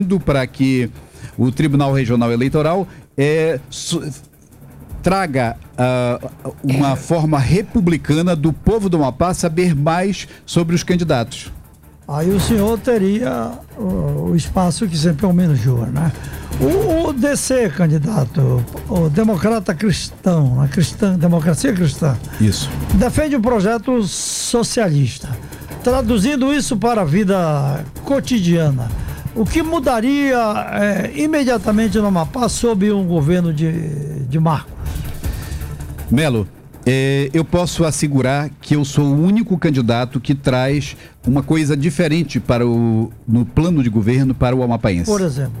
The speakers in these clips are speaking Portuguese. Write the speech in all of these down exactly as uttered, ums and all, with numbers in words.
para que o Tribunal Regional Eleitoral é, su, traga uh, uma forma republicana do povo do Amapá saber mais sobre os candidatos. Aí o senhor teria o, o espaço que sempre homenageou, né? O, o D C, candidato, o Democrata Cristão, a cristã, Democracia Cristã, isso, defende um projeto socialista. Traduzindo isso para a vida cotidiana, o que mudaria é, imediatamente no Amapá sob um governo de, de Marcos? Melo, é, eu posso assegurar que eu sou o único candidato que traz uma coisa diferente para o, no plano de governo para o amapaense. Por exemplo?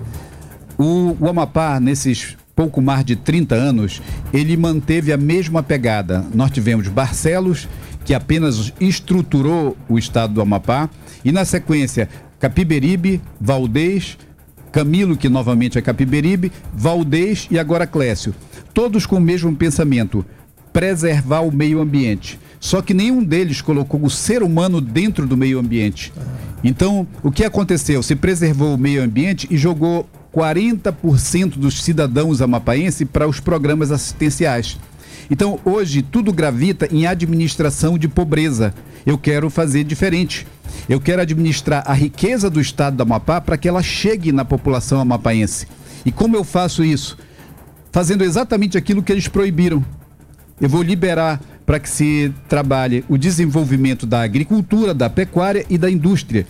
O, o Amapá, nesses pouco mais de trinta anos, ele manteve a mesma pegada. Nós tivemos Barcelos, que apenas estruturou o estado do Amapá, e na sequência Capiberibe, Valdez, Camilo, que novamente é Capiberibe, Valdez e agora Clécio. Todos com o mesmo pensamento: preservar o meio ambiente. Só que nenhum deles colocou o ser humano dentro do meio ambiente. Então, o que aconteceu? Se preservou o meio ambiente e jogou quarenta por cento dos cidadãos amapaenses para os programas assistenciais. Então, hoje, tudo gravita em administração de pobreza. Eu quero fazer diferente. Eu quero administrar a riqueza do estado do Amapá para que ela chegue na população amapaense. E como eu faço isso? Fazendo exatamente aquilo que eles proibiram. Eu vou liberar para que se trabalhe o desenvolvimento da agricultura, da pecuária e da indústria.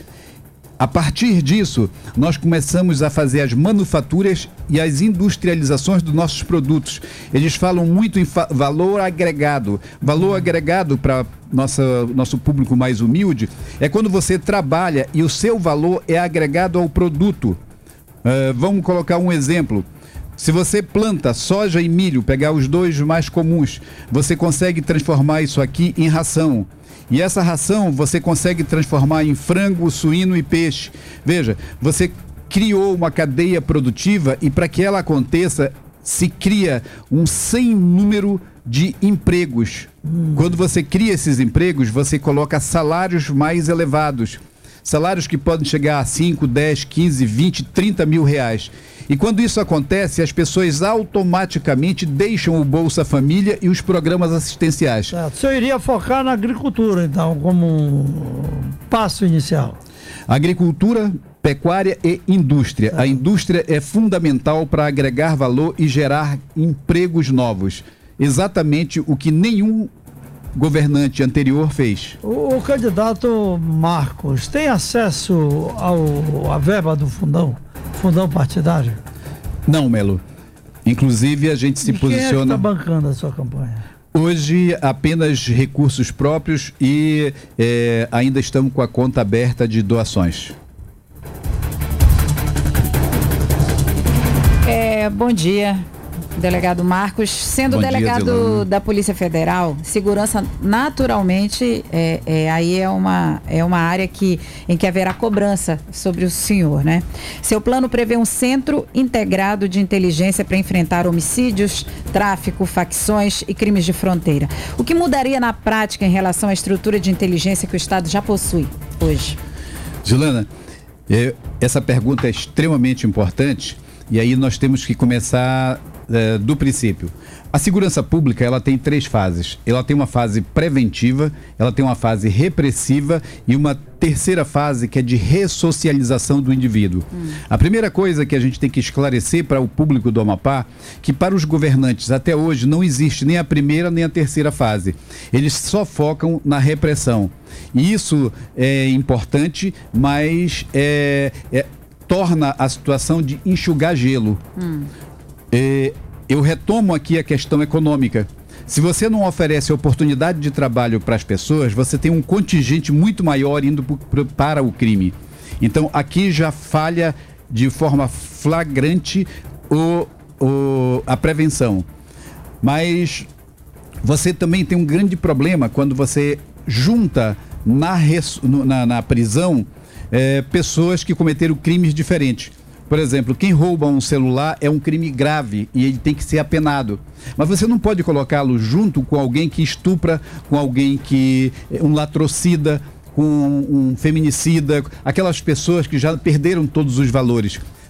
A partir disso, nós começamos a fazer as manufaturas e as industrializações dos nossos produtos. Eles falam muito em fa- valor agregado. Valor agregado para nosso público mais humilde é quando você trabalha e o seu valor é agregado ao produto. Uh, vamos colocar um exemplo. Se você planta soja e milho, pegar os dois mais comuns, você consegue transformar isso aqui em ração. E essa ração você consegue transformar em frango, suíno e peixe. Veja, você criou uma cadeia produtiva e para que ela aconteça, se cria um sem número de empregos. Hum. Quando você cria esses empregos, você coloca salários mais elevados. Salários que podem chegar a cinco, dez, quinze, vinte, trinta mil reais. E quando isso acontece, as pessoas automaticamente deixam o Bolsa Família e os programas assistenciais. Certo. O senhor iria focar na agricultura, então, como um passo inicial? Agricultura, pecuária e indústria. A indústria é fundamental para agregar valor e gerar empregos novos. Exatamente o que nenhum governante anterior fez. O, o candidato Marcos tem acesso ao, à verba do fundão? Fundão partidário? Não, Melo. Inclusive a gente se e quem posiciona... Quem é que está bancando a sua campanha? Hoje apenas recursos próprios e é, ainda estamos com a conta aberta de doações. É, bom dia, delegado Marcos. Sendo Bom delegado dia, da Polícia Federal, segurança naturalmente é, é, aí é uma, é uma área que, em que haverá cobrança sobre o senhor, né? Seu plano prevê um centro integrado de inteligência para enfrentar homicídios, tráfico, facções e crimes de fronteira. O que mudaria na prática em relação à estrutura de inteligência que o Estado já possui hoje? Gilana, é, essa pergunta é extremamente importante e aí nós temos que começar É, do princípio. A segurança pública, ela tem três fases. Ela tem uma fase preventiva, ela tem uma fase repressiva e uma terceira fase que é de ressocialização do indivíduo. Hum. A primeira coisa que a gente tem que esclarecer para o público do Amapá, que para os governantes até hoje não existe nem a primeira nem a terceira fase. Eles só focam na repressão. E isso é importante, mas é, é, torna a situação de enxugar gelo. Hum. É, eu retomo aqui a questão econômica. Se você não oferece oportunidade de trabalho para as pessoas, você tem um contingente muito maior indo pro, para o crime. Então, aqui já falha de forma flagrante o, o, a prevenção. Mas você também tem um grande problema quando você junta na, res, na, na prisão é, pessoas que cometeram crimes diferentes. Por exemplo, quem rouba um celular é um crime grave e ele tem que ser apenado. Mas você não pode colocá-lo junto com alguém que estupra, com alguém que é um latrocida, com um feminicida, aquelas pessoas que já perderam todos os valores.